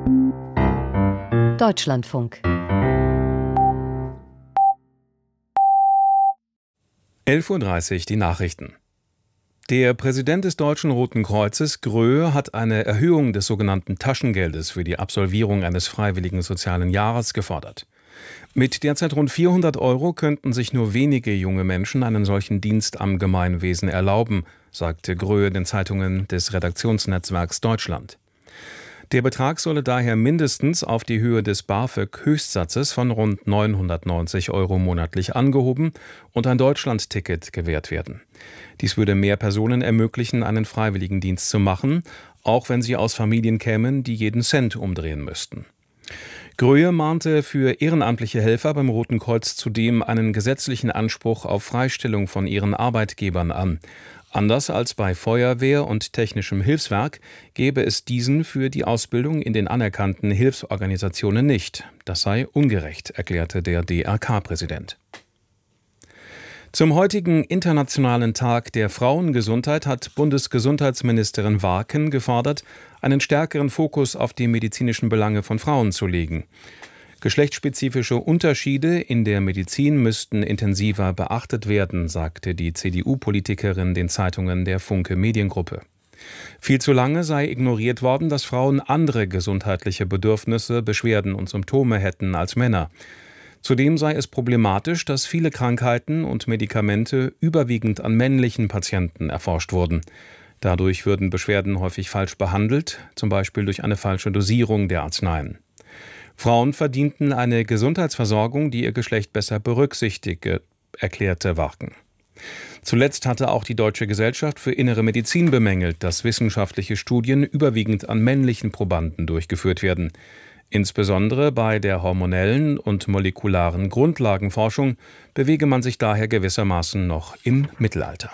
Deutschlandfunk 11:30 Uhr die Nachrichten. Der Präsident des Deutschen Roten Kreuzes, Gröhe, hat eine Erhöhung des sogenannten Taschengeldes für die Absolvierung eines freiwilligen sozialen Jahres gefordert. Mit derzeit rund 400 € könnten sich nur wenige junge Menschen einen solchen Dienst am Gemeinwesen erlauben, sagte Gröhe den Zeitungen des Redaktionsnetzwerks Deutschland. Der Betrag solle daher mindestens auf die Höhe des BAföG-Höchstsatzes von rund 990 € monatlich angehoben und ein Deutschlandticket gewährt werden. Dies würde mehr Personen ermöglichen, einen Freiwilligendienst zu machen, auch wenn sie aus Familien kämen, die jeden Cent umdrehen müssten. Gröhe mahnte für ehrenamtliche Helfer beim Roten Kreuz zudem einen gesetzlichen Anspruch auf Freistellung von ihren Arbeitgebern an. Anders als bei Feuerwehr und technischem Hilfswerk gäbe es diesen für die Ausbildung in den anerkannten Hilfsorganisationen nicht. Das sei ungerecht, erklärte der DRK-Präsident. Zum heutigen Internationalen Tag der Frauengesundheit hat Bundesgesundheitsministerin Warken gefordert, einen stärkeren Fokus auf die medizinischen Belange von Frauen zu legen. Geschlechtsspezifische Unterschiede in der Medizin müssten intensiver beachtet werden, sagte die CDU-Politikerin den Zeitungen der Funke Mediengruppe. Viel zu lange sei ignoriert worden, dass Frauen andere gesundheitliche Bedürfnisse, Beschwerden und Symptome hätten als Männer. Zudem sei es problematisch, dass viele Krankheiten und Medikamente überwiegend an männlichen Patienten erforscht wurden. Dadurch würden Beschwerden häufig falsch behandelt, zum Beispiel durch eine falsche Dosierung der Arzneien. Frauen verdienten eine Gesundheitsversorgung, die ihr Geschlecht besser berücksichtige, erklärte Warken. Zuletzt hatte auch die Deutsche Gesellschaft für Innere Medizin bemängelt, dass wissenschaftliche Studien überwiegend an männlichen Probanden durchgeführt werden. Insbesondere bei der hormonellen und molekularen Grundlagenforschung bewege man sich daher gewissermaßen noch im Mittelalter.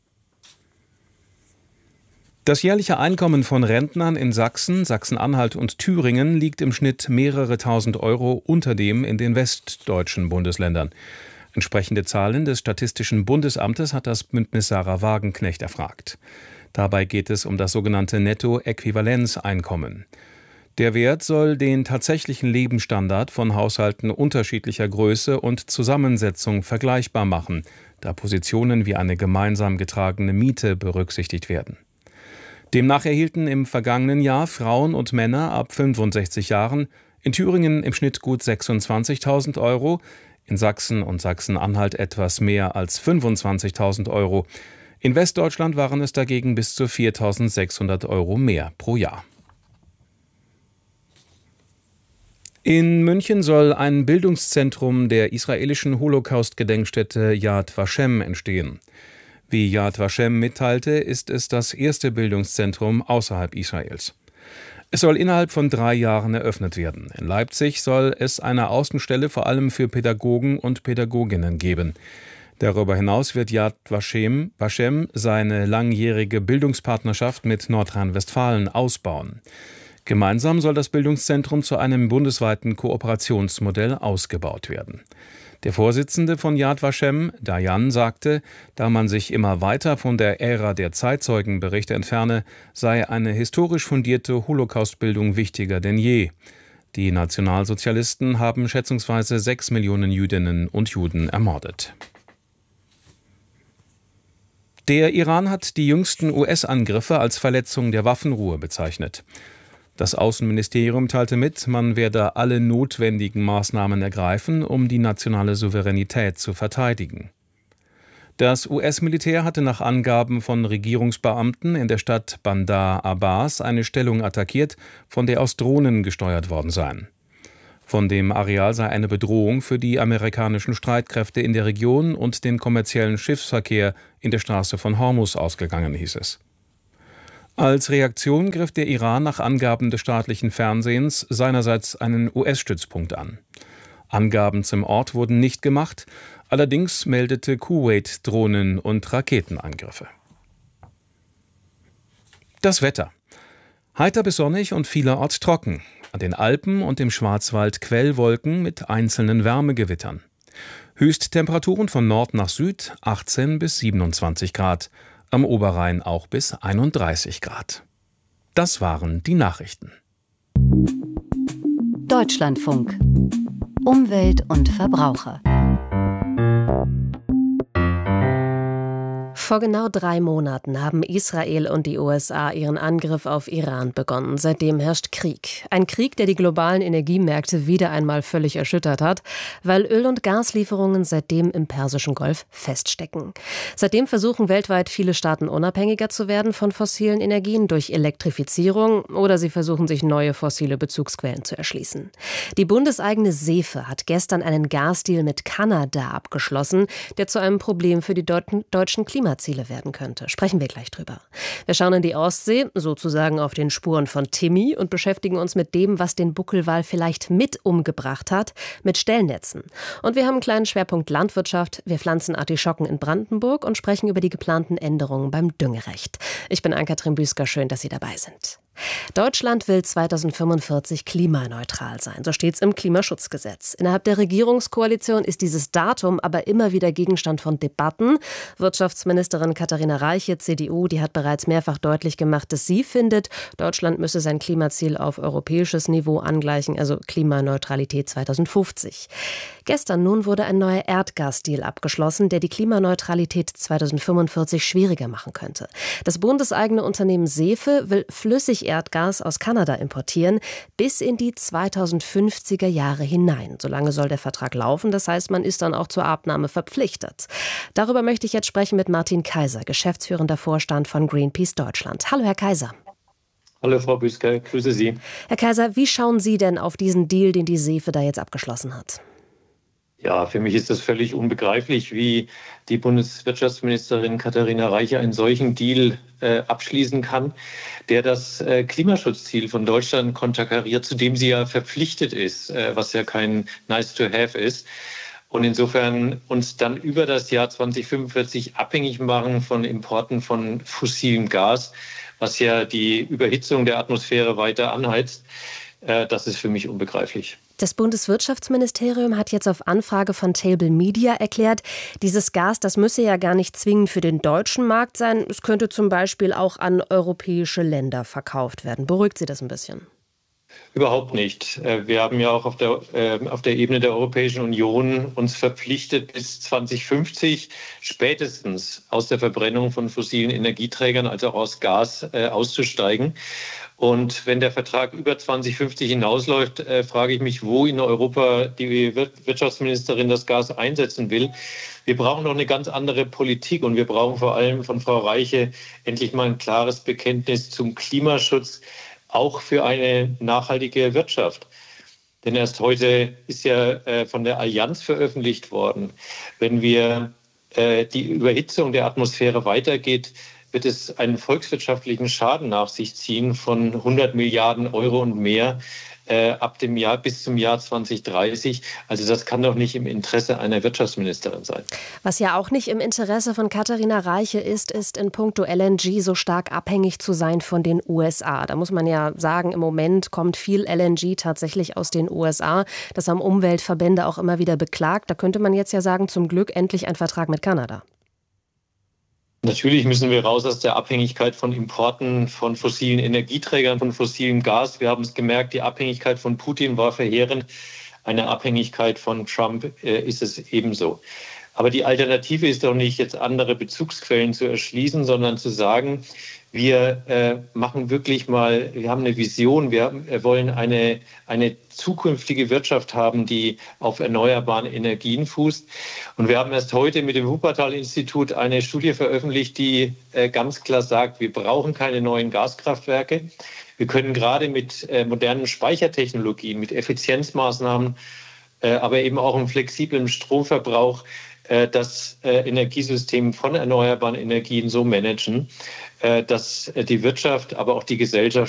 Das jährliche Einkommen von Rentnern in Sachsen, Sachsen-Anhalt und Thüringen liegt im Schnitt mehrere tausend Euro unter dem in den westdeutschen Bundesländern. Entsprechende Zahlen des Statistischen Bundesamtes hat das Bündnis Sarah Wagenknecht erfragt. Dabei geht es um das sogenannte Nettoäquivalenzeinkommen. Der Wert soll den tatsächlichen Lebensstandard von Haushalten unterschiedlicher Größe und Zusammensetzung vergleichbar machen, da Positionen wie eine gemeinsam getragene Miete berücksichtigt werden. Demnach erhielten im vergangenen Jahr Frauen und Männer ab 65 Jahren in Thüringen im Schnitt gut 26.000 €, in Sachsen und Sachsen-Anhalt etwas mehr als 25.000 €. In Westdeutschland waren es dagegen bis zu 4.600 € mehr pro Jahr. In München soll ein Bildungszentrum der israelischen Holocaust-Gedenkstätte Yad Vashem entstehen. Wie Yad Vashem mitteilte, ist es das erste Bildungszentrum außerhalb Israels. Es soll innerhalb von 3 Jahren eröffnet werden. In Leipzig soll es eine Außenstelle vor allem für Pädagogen und Pädagoginnen geben. Darüber hinaus wird Yad Vashem seine langjährige Bildungspartnerschaft mit Nordrhein-Westfalen ausbauen. Gemeinsam soll das Bildungszentrum zu einem bundesweiten Kooperationsmodell ausgebaut werden. Der Vorsitzende von Yad Vashem, Dayan, sagte, da man sich immer weiter von der Ära der Zeitzeugenberichte entferne, sei eine historisch fundierte Holocaustbildung wichtiger denn je. Die Nationalsozialisten haben schätzungsweise 6 Millionen Jüdinnen und Juden ermordet. Der Iran hat die jüngsten US-Angriffe als Verletzung der Waffenruhe bezeichnet. Das Außenministerium teilte mit, man werde alle notwendigen Maßnahmen ergreifen, um die nationale Souveränität zu verteidigen. Das US-Militär hatte nach Angaben von Regierungsbeamten in der Stadt Bandar Abbas eine Stellung attackiert, von der aus Drohnen gesteuert worden seien. Von dem Areal sei eine Bedrohung für die amerikanischen Streitkräfte in der Region und den kommerziellen Schiffsverkehr in der Straße von Hormuz ausgegangen, hieß es. Als Reaktion griff der Iran nach Angaben des staatlichen Fernsehens seinerseits einen US-Stützpunkt an. Angaben zum Ort wurden nicht gemacht, allerdings meldete Kuwait Drohnen- und Raketenangriffe. Das Wetter. Heiter bis sonnig und vielerorts trocken. An den Alpen und im Schwarzwald Quellwolken mit einzelnen Wärmegewittern. Höchsttemperaturen von Nord nach Süd 18 bis 27 Grad. Am Oberrhein auch bis 31 Grad. Das waren die Nachrichten. Deutschlandfunk. Umwelt und Verbraucher. Vor genau 3 Monaten haben Israel und die USA ihren Angriff auf Iran begonnen. Seitdem herrscht Krieg. Ein Krieg, der die globalen Energiemärkte wieder einmal völlig erschüttert hat, weil Öl- und Gaslieferungen seitdem im Persischen Golf feststecken. Seitdem versuchen weltweit viele Staaten unabhängiger zu werden von fossilen Energien durch Elektrifizierung oder sie versuchen sich neue fossile Bezugsquellen zu erschließen. Die bundeseigene SEFE hat gestern einen Gasdeal mit Kanada abgeschlossen, der zu einem Problem für die deutschen Klimaziele werden könnte. Sprechen wir gleich drüber. Wir schauen in die Ostsee, sozusagen auf den Spuren von Timmy und beschäftigen uns mit dem, was den Buckelwal vielleicht mit umgebracht hat, mit Stellnetzen. Und wir haben einen kleinen Schwerpunkt Landwirtschaft. Wir pflanzen Artischocken in Brandenburg und sprechen über die geplanten Änderungen beim Düngerecht. Ich bin Ann-Kathrin Büsker, schön, dass Sie dabei sind. Deutschland will 2045 klimaneutral sein, so steht es im Klimaschutzgesetz. Innerhalb der Regierungskoalition ist dieses Datum aber immer wieder Gegenstand von Debatten. Wirtschaftsministerin Katharina Reiche, CDU, die hat bereits mehrfach deutlich gemacht, dass sie findet, Deutschland müsse sein Klimaziel auf europäisches Niveau angleichen, also Klimaneutralität 2050. Gestern nun wurde ein neuer Erdgasdeal abgeschlossen, der die Klimaneutralität 2045 schwieriger machen könnte. Das bundeseigene Unternehmen SEFE will Flüssigerdgas aus Kanada importieren, bis in die 2050er Jahre hinein. Solange soll der Vertrag laufen, das heißt, man ist dann auch zur Abnahme verpflichtet. Darüber möchte ich jetzt sprechen mit Martin Kaiser, geschäftsführender Vorstand von Greenpeace Deutschland. Hallo, Herr Kaiser. Hallo, Frau Büsker, grüße Sie. Herr Kaiser, wie schauen Sie denn auf diesen Deal, den die SEFE da jetzt abgeschlossen hat? Ja, für mich ist das völlig unbegreiflich, wie die Bundeswirtschaftsministerin Katharina Reiche einen solchen Deal abschließen kann, der das Klimaschutzziel von Deutschland konterkariert, zu dem sie ja verpflichtet ist, was ja kein nice to have ist. Und insofern uns dann über das Jahr 2045 abhängig machen von Importen von fossilem Gas, was ja die Überhitzung der Atmosphäre weiter anheizt. Das ist für mich unbegreiflich. Das Bundeswirtschaftsministerium hat jetzt auf Anfrage von Table Media erklärt, dieses Gas, das müsse ja gar nicht zwingend für den deutschen Markt sein. Es könnte zum Beispiel auch an europäische Länder verkauft werden. Beruhigt Sie das ein bisschen? Überhaupt nicht. Wir haben ja auch auf der Ebene der Europäischen Union uns verpflichtet, bis 2050 spätestens aus der Verbrennung von fossilen Energieträgern, also auch aus Gas, auszusteigen. Und wenn der Vertrag über 2050 hinausläuft, frage ich mich, wo in Europa die Wirtschaftsministerin das Gas einsetzen will. Wir brauchen doch eine ganz andere Politik und wir brauchen vor allem von Frau Reiche endlich mal ein klares Bekenntnis zum Klimaschutz, auch für eine nachhaltige Wirtschaft. Denn erst heute ist ja von der Allianz veröffentlicht worden, wenn die Überhitzung der Atmosphäre weitergeht, wird es einen volkswirtschaftlichen Schaden nach sich ziehen von 100 Milliarden Euro und mehr ab dem Jahr bis zum Jahr 2030. Also das kann doch nicht im Interesse einer Wirtschaftsministerin sein. Was ja auch nicht im Interesse von Katharina Reiche ist in puncto LNG so stark abhängig zu sein von den USA. Da muss man ja sagen, im Moment kommt viel LNG tatsächlich aus den USA. Das haben Umweltverbände auch immer wieder beklagt. Da könnte man jetzt ja sagen, zum Glück endlich ein Vertrag mit Kanada. Natürlich müssen wir raus aus der Abhängigkeit von Importen von fossilen Energieträgern, von fossilem Gas. Wir haben es gemerkt, die Abhängigkeit von Putin war verheerend. Eine Abhängigkeit von Trump ist es ebenso. Aber die Alternative ist doch nicht, jetzt andere Bezugsquellen zu erschließen, sondern zu sagen, wir machen wirklich mal, wir haben eine Vision, wir wollen eine zukünftige Wirtschaft haben, die auf erneuerbaren Energien fußt. Und wir haben erst heute mit dem Wuppertal-Institut eine Studie veröffentlicht, die ganz klar sagt, wir brauchen keine neuen Gaskraftwerke. Wir können gerade mit modernen Speichertechnologien, mit Effizienzmaßnahmen, aber eben auch im flexiblen Stromverbrauch das Energiesystem von erneuerbaren Energien so managen, dass die Wirtschaft, aber auch die Gesellschaft